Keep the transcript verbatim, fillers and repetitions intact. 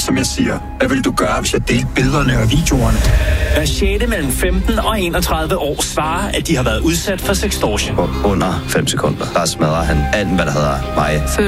som jeg siger. Hvad vil du gøre, hvis jeg delte billederne og videoerne? Hver sjette mellem femten og enogtredive år svarer, at de har været udsat for sextortion. Under fem sekunder, der smadrer han alt, hvad der hedder mig.